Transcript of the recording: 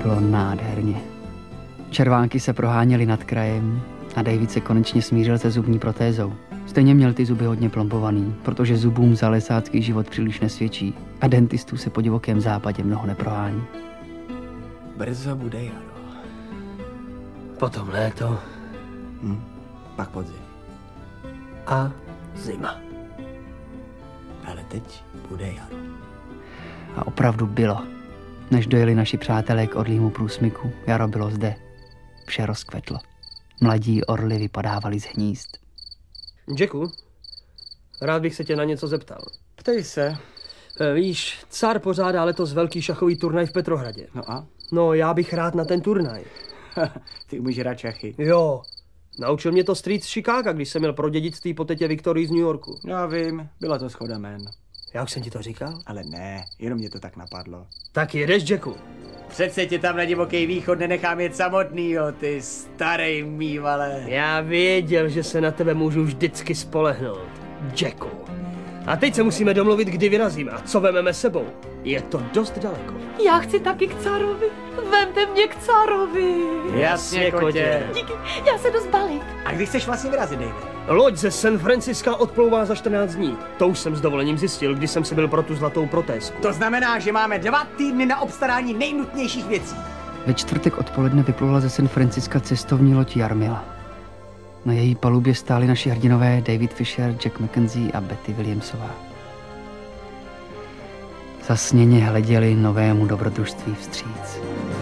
bylo nádherně. Červánky se proháněly nad krajem a David se konečně smířil se zubní protézou. Stejně měl ty zuby hodně plombovaný, protože zubům za lesácký život příliš nesvědčí a dentistů se po divokém západě mnoho neprohání. Brzo bude jaro. Potom léto Pak podzim. a zima. Ale teď bude jaro. A opravdu bylo. Než dojeli naši přátelé k orlímu průsmyku, jaro bylo zde. Vše rozkvetlo. Mladí orly vypadávali z hnízd. Jacku, rád bych se tě na něco zeptal. Ptej se. Víš, Car pořádá letos velký šachový turnaj v Petrohradě. No a? No, já bych rád na ten turnaj. Ty umíš hrát šachy. Jo, naučil mě to strýc z Chicaga, když jsem měl pro dědictví po tetě Viktorii z New Yorku. Já vím, byla to shoda jmén. Já už jsem ti to říkal? Ale ne, jenom mě to tak napadlo. Tak jedeš, Jacku. Přece tě tam na divoký východ nenechám jet samotnýho, ty starej mývale. Já věděl, že se na tebe můžu vždycky spolehnout, Jacku. A teď se musíme domluvit, kdy vyrazíme a co vememe sebou. Je to dost daleko. Já chci taky k Carovi. Vemte mě k Carovi. Jasně, kotě. Díky, já se jdu zbalit. A kdy chceš vlastně vyrazit, David? Loď ze San Franciska odplouvá za 14 dní. To už jsem s dovolením zjistil, když jsem si byl pro tu zlatou protézku. To znamená, že máme 2 týdny na obstarání nejnutnějších věcí. Ve čtvrtek odpoledne vyplula ze San Franciska cestovní loď Jarmila. Na její palubě stáli naši hrdinové David Fisher, Jack Mackenzie a Betty Williamsová. Zasněně hleděli novému dobrodružství vstříc.